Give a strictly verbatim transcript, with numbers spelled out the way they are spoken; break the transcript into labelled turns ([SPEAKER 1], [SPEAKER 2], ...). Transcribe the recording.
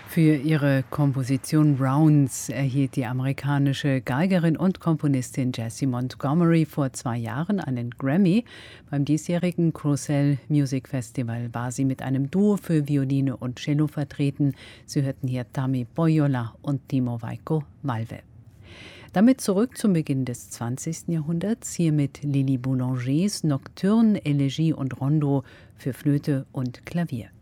[SPEAKER 1] Für ihre Komposition Browns erhielt die amerikanische Geigerin und Komponistin Jessie Montgomery vor zwei Jahren einen Grammy. Beim diesjährigen Crocell Music Festival war sie mit einem Duo für Violine und Cello vertreten. Sie hörten hier Tami Pohjola und Timo Veikko Malve. Damit zurück zum Beginn des zwanzigsten Jahrhunderts, hier mit Lili Boulangers Nocturne, Elegie und Rondo für Flöte und Klavier.